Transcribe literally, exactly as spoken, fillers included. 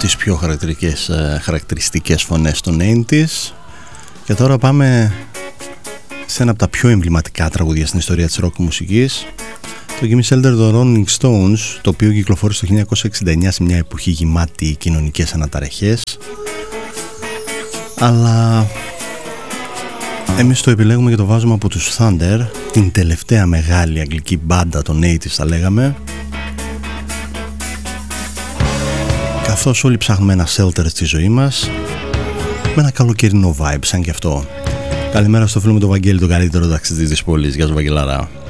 τις πιο χαρακτηριστικές, χαρακτηριστικές φωνές των ογδόντα. Και τώρα πάμε σε ένα από τα πιο εμβληματικά τραγούδια στην ιστορία της ροκ μουσικής, το Gimme Shelter των Rolling Stones, το οποίο κυκλοφόρησε το χίλια εννιακόσια εξήντα εννιά σε μια εποχή γεμάτη κοινωνικές αναταραχές. Αλλά εμείς το επιλέγουμε και το βάζουμε από τους Thunder, την τελευταία μεγάλη αγγλική μπάντα των ογδόντα θα λέγαμε, καθώς όλοι ψάχνουμε ένα shelter στη ζωή μας με ένα καλοκαιρινό vibe σαν και αυτό. Καλημέρα στο φίλο μου τον Βαγγέλη, το καλύτερο ταξιτζή της πόλης. Γεια σου Βαγγελάρα.